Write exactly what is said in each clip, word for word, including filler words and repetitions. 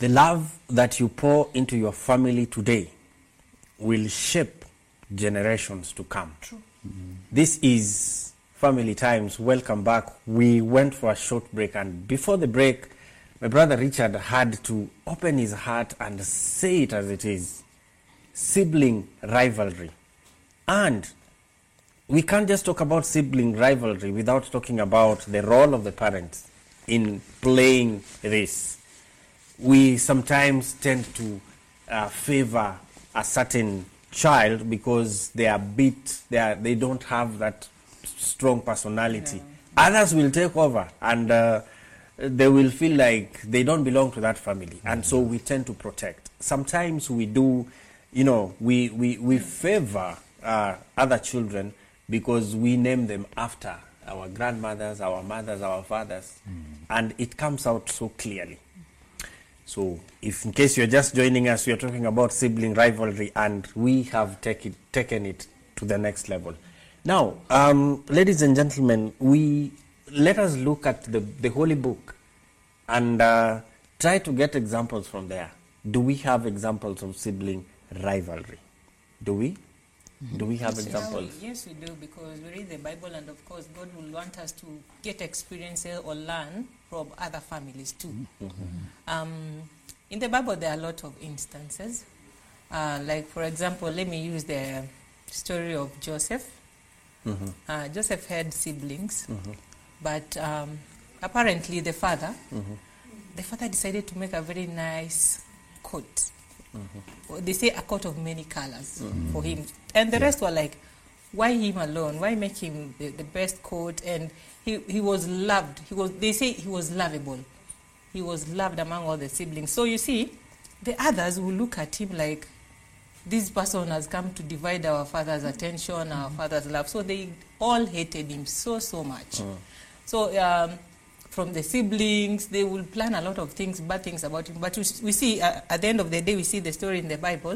the love that you pour into your family today will shape generations to come. True. Mm-hmm. This is Family Times. Welcome back. We went for a short break, and before the break, my brother Richard had to open his heart and say it as it is. Sibling rivalry. And we can't just talk about sibling rivalry without talking about the role of the parents in playing this. We sometimes tend to uh, favor a certain child because they are bit, they are, they don't have that strong personality. Yeah. Others will take over, and uh, they will feel like they don't belong to that family, mm-hmm. and so we tend to protect. Sometimes we do, you know, we we we favor uh, other children because we name them after our grandmothers, our mothers, our fathers, mm. and it comes out so clearly. So, if in case you're just joining us, we are talking about sibling rivalry, and we have take it, taken it to the next level. Now, um, ladies and gentlemen, we let us look at the, the Holy Book and uh, try to get examples from there. Do we have examples of sibling rivalry? Do we? Do we have yes, examples? We, yes, we do, because we read the Bible, and of course, God will want us to get experiences or learn from other families too. Mm-hmm. Um, in the Bible, there are a lot of instances. Uh, like, for example, let me use the story of Joseph. Mm-hmm. Uh, Joseph had siblings, mm-hmm. but um, apparently the father, mm-hmm. the father decided to make a very nice coat. Mm-hmm. They say a coat of many colors mm-hmm. for him, and the yeah. rest were like, why him alone? Why make him the, the best coat? And he, he was loved. He was. They say he was lovable. He was loved among all the siblings. So you see, the others will look at him like, this person has come to divide our father's attention, mm-hmm. our father's love. So they all hated him so so much. Mm. So. Um, From the siblings, they will plan a lot of things, bad things about him. But we, we see, uh, at the end of the day, we see the story in the Bible,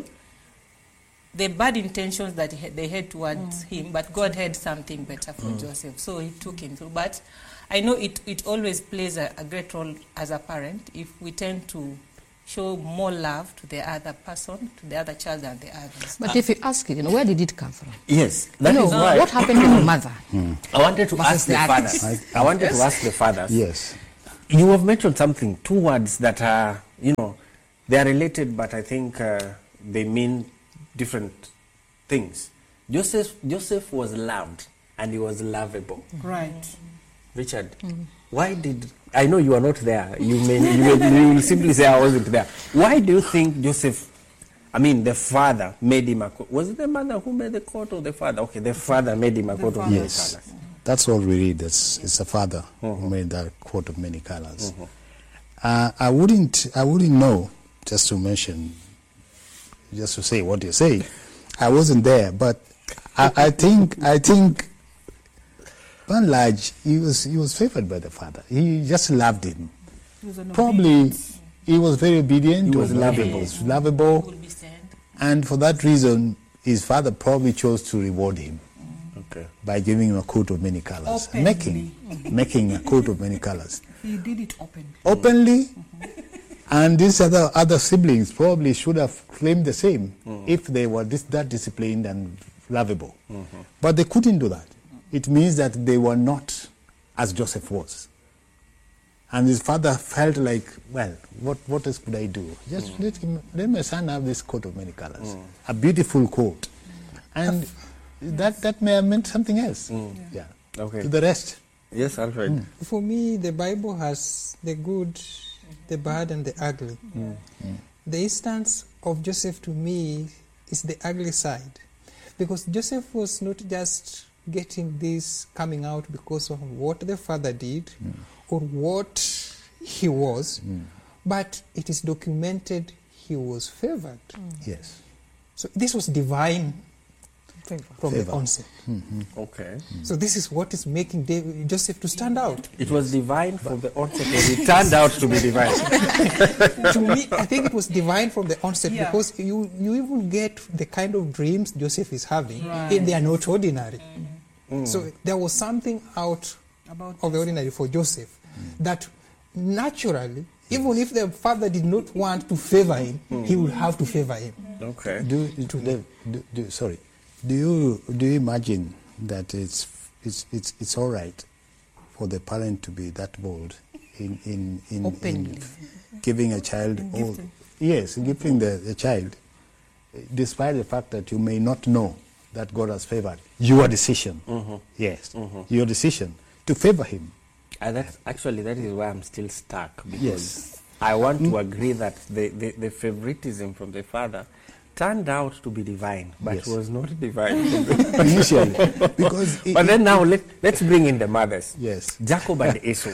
the bad intentions that he, they had towards mm. him, but God had something better for mm. Joseph, so he took him through. But I know it, it always plays a, a great role as a parent if we tend to show more love to the other person, to the other child than the others. But uh, if you ask it, you know, where did it come from? Yes, that you know, is why. What happened to your mother? Hmm. I wanted to ask the, the fathers. I, I wanted yes. to ask the fathers. Yes. You have mentioned something, two words that are, you know, they are related, but I think uh, they mean different things. Joseph, Joseph was loved, and he was lovable. Right. Richard, mm-hmm. why did... I know you are not there. You may, you may you will simply say I wasn't there. Why do you think Joseph, I mean the father made him a coat? Was it the mother who made the coat or the father? Okay, the father made him a coat of many yes. colors. That's all we read. It's, it's the father mm-hmm. who made that coat of many colors. Mm-hmm. uh, I wouldn't I wouldn't know, just to mention, just to say what you say. I wasn't there, but I, I think I think by and large, he was he was favored by the father. He just loved him. He was Probably obedient. He was very obedient. He was lovable. He was lovable. And for that reason, his father probably chose to reward him okay. by giving him a coat of many colors. Openly. Making, making a coat of many colors. He did it openly. Openly. Mm-hmm. And these other, other siblings probably should have claimed the same mm-hmm. if they were this, that disciplined and lovable. Mm-hmm. But they couldn't do that. It means that they were not as Joseph was. And his father felt like, well, what, what else could I do? Just mm. let, him, let my son have this coat of many colors. Mm. A beautiful coat. And yes. that, that may have meant something else. Mm. Yeah. yeah. Okay. To the rest. Yes, Alfred. Mm. For me, the Bible has the good, the bad, and the ugly. Mm. Mm. The instance of Joseph to me is the ugly side. Because Joseph was not just getting this coming out because of what the father did mm. or what he was, mm. but it is documented he was favored. Mm. Yes. So this was divine favor. from favor. the onset. Mm-hmm. Okay. Mm. So this is what is making David, Joseph to stand out. It was divine from the onset, and it turned out to be divine. To me, I think it was divine from the onset yeah. because you, you even get the kind of dreams Joseph is having. Right. They are not ordinary. Mm. Mm. So there was something out About of the ordinary for Joseph mm. that naturally Even if the father did not want to favor him, he would have to favor him. Okay. Do, do, do, do, sorry. Do you do you imagine that it's it's it's it's all right for the parent to be that bold in in in, Openly. in giving a child all, yes, giving the, the child, despite the fact that you may not know that God has favored your decision. Mm-hmm. Yes, Mm-hmm. your decision to favor him. Uh, that's, actually, that is why I'm still stuck. Because Yes. I want to agree that the, the, the favoritism from the father turned out to be divine, but Yes. was not divine. Initially, because it- But then now let, let's bring in the mothers. Yes. Jacob and Esau.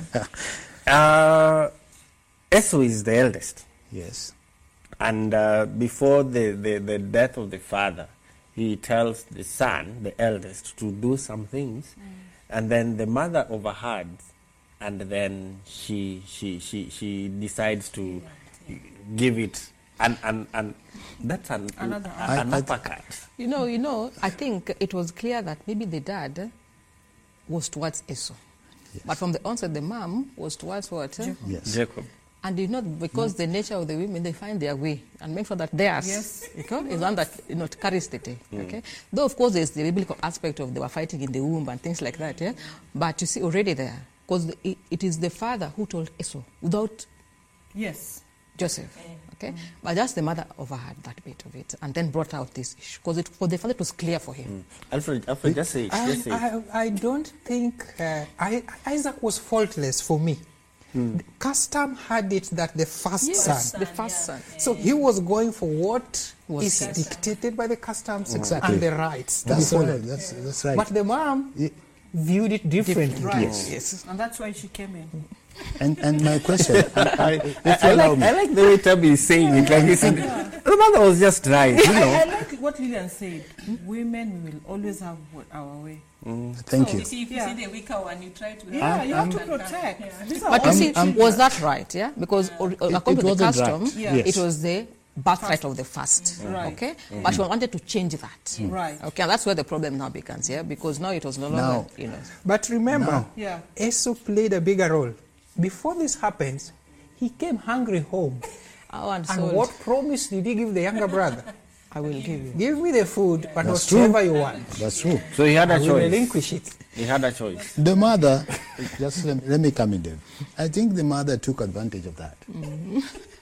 uh, Esau is the eldest. yes, And uh, before the, the, the death of the father, he tells the son, the eldest, to do some things. And then the mother overheard, and then she she she, she decides to give it, and, and, and that's an, Another an, an I- I- uppercut. You know, you know, I think it was clear that maybe the dad was towards Esau. But from the onset, the mom was towards what? eh? yes. Jacob. And you know, because the nature of the women, they find their way and make sure that theirs Yes. okay, is one that you know carries the day. Okay, though of course there's the biblical aspect of they were fighting in the womb and things like that. Yeah, but you see already there, because it, it is the father who told Esau without Yes. Joseph. Okay, but just the mother overheard that bit of it and then brought out this issue because it for the father it was clear for him. Alfred, Alfred, just say it. I, Just say it. I, I don't think uh, I, Isaac was faultless for me. The custom had it that the first Yes, son. the first son. So he was going for what Was is his. dictated by the customs Exactly. and the rights. That's the right. followed. That's that's right. But the mom Ye- viewed it differently. Right. Yes. Yes. And that's why she came in. And and my question, I, I, if I, you I, allow like, me, I like the way Tabby is saying it. Like you said, the mother was just right, you I, know. I like what Lillian said. Women, we will always have what- our way. thank So you. you see, if you Yeah. see the weaker one, you try to Yeah, help you have to and- and- protect. yeah. These are But you all see, I'm- was that right? Yeah, because or, or It- according it to the wasn't custom, right. Yeah. it Yes. was the birthright of the first. Right. Okay, but she wanted to change that. Right. Okay, and that's where the problem now begins. Yeah, because now it was no longer, Now- you know. But remember, No. Yeah. Esau played a bigger role. Before this happens, he came hungry home. Oh, and And sold. what promise did he give the younger brother? I will give you. Give me the food, but That's true. whatever you want. That's true. So he had a I will choice. relinquish it. He had a choice. The mother, just let, let me come in there. I think the mother took advantage of that.